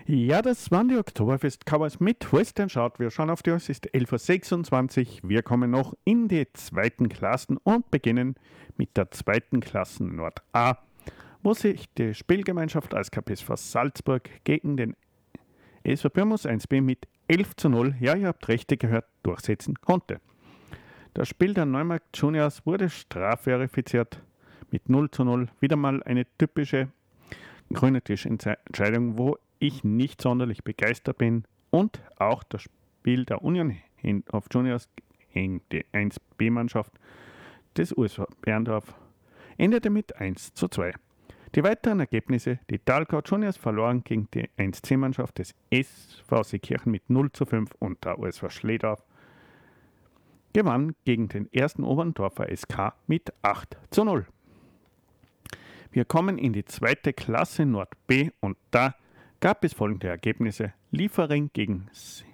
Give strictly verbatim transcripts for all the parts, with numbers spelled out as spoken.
Ja, das waren die Oktoberfest-Cowboys mit Western Shout. Wir schauen auf die Uhr, es ist elf Uhr sechsundzwanzig. Wir kommen noch in die zweiten Klassen und beginnen mit der zweiten Klassen Nord A, wo sich die Spielgemeinschaft als K P S V Salzburg gegen den S V Pirmus eins B mit elf zu null, ja, ihr habt richtig gehört, durchsetzen konnte. Das Spiel der Neumarkt Juniors wurde strafverifiziert mit null zu null. Wieder mal eine typische grüne Tischentscheidung, wo ich nicht sonderlich begeistert bin. Und auch das Spiel der Union of Juniors gegen die eins B-Mannschaft des U S V Berndorf endete mit eins zu zwei. Die weiteren Ergebnisse: die Thalkau Juniors verloren gegen die eins C-Mannschaft des S V Seekirchen mit null zu fünf und der U S V Schledorf gewann gegen den ersten Oberndorfer S K mit acht zu null. Wir kommen in die zweite Klasse Nord B und da gab es folgende Ergebnisse. Liefering gegen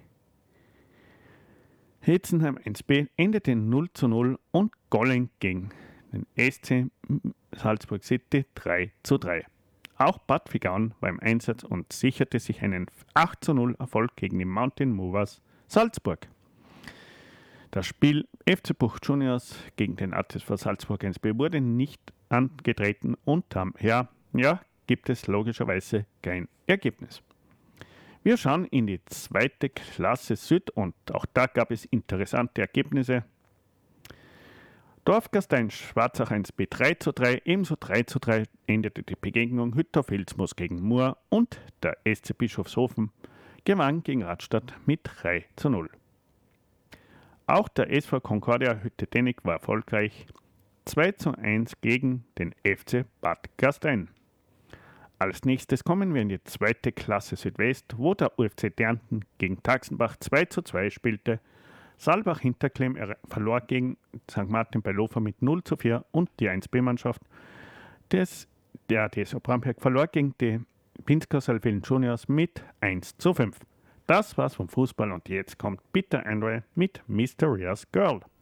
Hetzenheim eins B endete null zu null und Golling gegen den S C Salzburg City drei zu drei. Auch Bad Vigaun war im Einsatz und sicherte sich einen acht zu null Erfolg gegen die Mountain Movers Salzburg. Das Spiel F C Buch Juniors gegen den A T S V Salzburg eins B wurde nicht angetreten und daher ja, gibt es logischerweise kein Ergebnis. Wir schauen in die zweite Klasse Süd und auch da gab es interessante Ergebnisse. Dorfgastein Schwarzach eins B drei zu drei, ebenso drei zu drei endete die Begegnung Hütter-Filzmoos gegen Mur und der S C Bischofshofen gewann gegen Radstadt mit drei zu null. Auch der S V Concordia Hütte-Dennig war erfolgreich, zwei zu eins gegen den F C Bad Gastein. Als nächstes kommen wir in die zweite Klasse Südwest, wo der U F C Dernten gegen Taxenbach zwei zu zwei spielte. Saalbach Hinterklemm verlor gegen Sankt Martin bei Lofer mit null zu vier und die eins B-Mannschaft des der D S O Bramberg verlor gegen die Pinsker Salvillen Juniors mit eins zu fünf. Das war's vom Fußball und jetzt kommt Peter Andre mit Mysterious Girl.